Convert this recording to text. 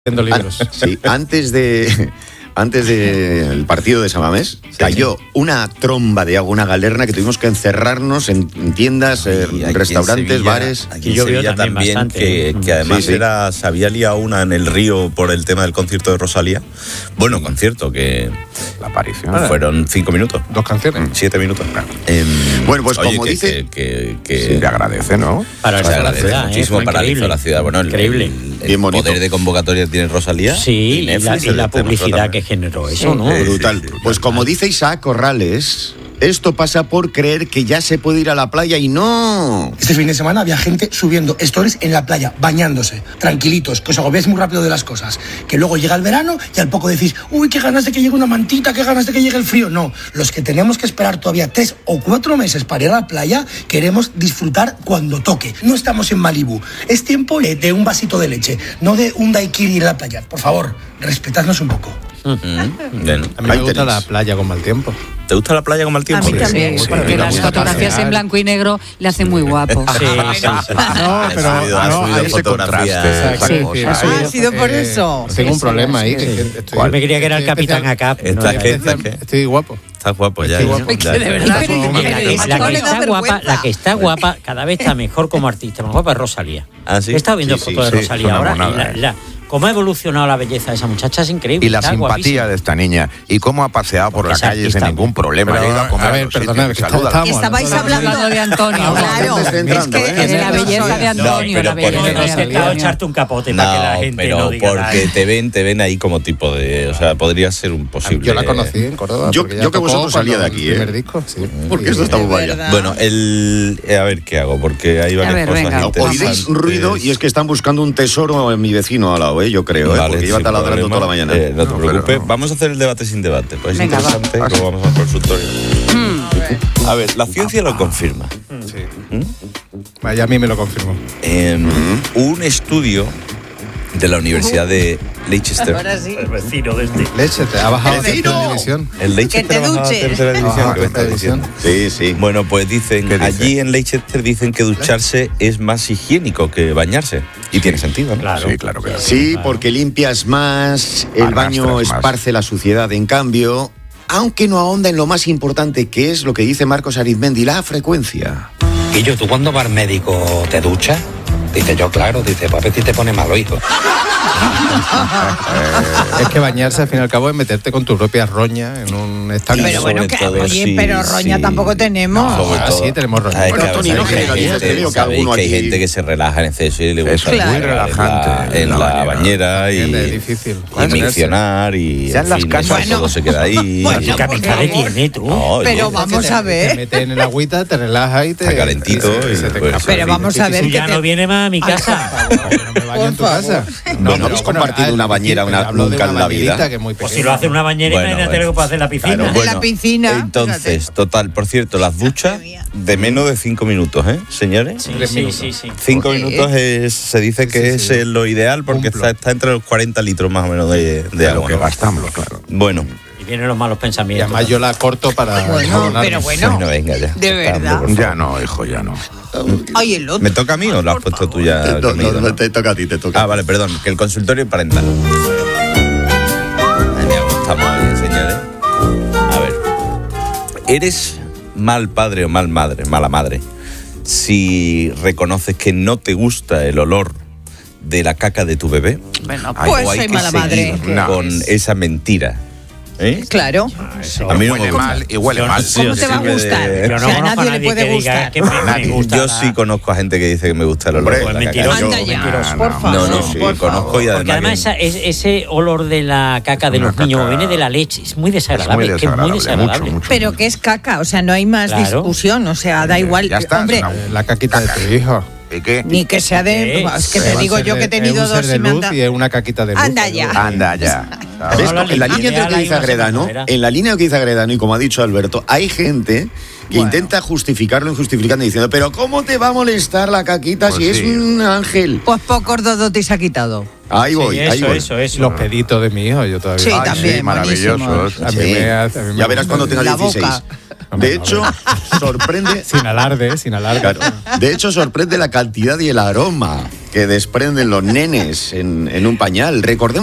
Libros. Sí, antes del partido de San Mamés, cayó una tromba de agua, una galerna que tuvimos que encerrarnos en tiendas, en restaurantes, Sevilla, bares. Aquí en Sevilla también que además se había liado una en el río por el tema del concierto de Rosalía. Bueno, concierto que la aparición fueron 5 minutos. 2 canciones. 7 minutos. Bueno, pues oye, como dice... se le agradece, ¿no? Se agradece muchísimo para la ciudad. Bueno, increíble. El poder de convocatoria tiene Rosalía. Sí, y la publicidad que generó eso, ¿no? Brutal. Pues como dice Isaac Corrales, esto pasa por creer que ya se puede ir a la playa y no. Este fin de semana había gente subiendo stories en la playa, bañándose, tranquilitos, que os agobiáis muy rápido de las cosas. Que luego llega el verano y al poco decís, uy, qué ganas de que llegue una mantita, qué ganas de que llegue el frío. No, los que tenemos que esperar todavía 3 o 4 meses para ir a la playa, queremos disfrutar cuando toque. No estamos en Malibú. Es tiempo de un vasito de leche, no de un daiquiri en la playa. Por favor, respetadnos un poco. Bien. A mí me gusta la playa con mal tiempo. ¿Te gusta la playa con mal tiempo? A mí también, porque las fotografías en blanco y negro le hacen muy guapo. Sí. No, pero ha subido fotografías. Ha sido por eso. Tengo un problema ahí. Me creía que era el Capitán Acap. Estoy guapo. Estás guapo ya. De verdad. La que está guapa, cada vez está mejor como artista. Más guapa es Rosalía. ¿Sí? He estado viendo fotos de Rosalía ahora y cómo ha evolucionado la belleza de esa muchacha es increíble. Y la simpatía de esta niña. Y cómo ha paseado por la calle sin ningún problema. A ver, perdonad, estabais hablando de Antonio. Claro, es que de la belleza de Antonio. No, pero he intentado echarte un capote para que la gente no diga nada. Porque te ven ahí como tipo de... O sea, podría ser un posible... Yo la conocí en Córdoba. Yo que vosotros salía de aquí, primer disco, sí. Porque esto está muy vaya. Bueno, a ver qué hago, porque hay varias cosas interesantes. Oiréis ruido y es que están buscando un tesoro en mi vecino al lado, yo creo, porque lleva taladrando toda la mañana. No te preocupes, vamos a hacer el debate sin debate, pues es interesante, luego vamos al consultorio. A ver, la ciencia lo confirma. Vaya, a mí me lo confirmó. Un estudio de la Universidad de Leicester. Ahora sí. El vecino de este. Leicester, ha bajado a tercera división. El Leicester ha bajado a tercera división. ¿Qué me estás diciendo? Sí. Bueno, pues dicen, allí en Leicester dicen que ducharse es más higiénico que bañarse. Y tiene sentido, ¿no? Claro. Sí, claro que sí, porque limpias más, el baño esparce la suciedad. En cambio, aunque no ahonda en lo más importante, que es lo que dice Marcos Arizmendi, la frecuencia. Y ¿tú cuando vas al médico te duchas? Dice yo, claro, dice, pues a ver si te pone malo, hijo. Es que bañarse al fin y al cabo es meterte con tu propia roña en un estanque. Pero bueno, pero roña tampoco tenemos. Sí, tenemos roña. Hay gente que se relaja en exceso y le gusta muy relajante en la bañera y es difícil. miccionar y en las casas todo se queda ahí. ¿Qué capital tiene tú? Pero vamos a ver. Te metes en el agüita, te relajas y te... Está calentito. Pero vamos a ver. Ya no viene más a mi casa. No me baño en tu casa. No habéis compartido una bañera nunca en la vida. Pues si lo hace una bañera, imagínate lo que puede hacer la piscina. En la piscina. Entonces, total, por cierto, las duchas de menos de 5 minutos, señores. Sí. 5 minutos se dice que es lo ideal porque está entre los 40 litros más o menos de agua. que gastamos, claro. Bueno. Y vienen los malos pensamientos. Y además yo la corto para... Pero bueno, venga ya. De verdad. Ya no, hijo, ya no. Ay, el otro. ¿Me toca a mí o lo has puesto tú ya? No, te toca a ti, te toca. Ah, vale, perdón, que el consultorio parental. Estamos bien, señores. A ver, ¿eres mal padre o mala madre si reconoces que no te gusta el olor de la caca de tu bebé? Bueno, pues soy mala madre. Con esa mentira. Claro. A mí no huele mal y huele mal. ¿Cómo te va a gustar? Yo no a conozco nadie le puede gustar. Yo sí conozco a gente que dice que me gusta el olor de la mentiroso. caca. Anda ya, por favor. No, conozco y porque además ese olor de la caca de los niños viene de la leche, es muy desagradable. Mucho. Pero que es caca, o sea, no hay más discusión, o sea, da igual. Ya está, hombre, la caquita de tu hijo. ¿Y qué? Ni que sea de... Es que te digo yo que he tenido dos y me han dado... Y es una caquita de luz. Anda ya. En la línea de lo que dice Agredano, y como ha dicho Alberto, hay gente que intenta justificarlo injustificando diciendo, pero ¿cómo te va a molestar la caquita si es un ángel? Pues pocos dodotes ha quitado. Ahí voy. Eso. Los peditos de mi hijo, yo todavía. Sí, también, maravillosos. Ya verás cuando tenga 16. De hecho, sorprende... Sin alarde. Claro. De hecho, sorprende la cantidad y el aroma que desprenden los nenes en un pañal. Recordemos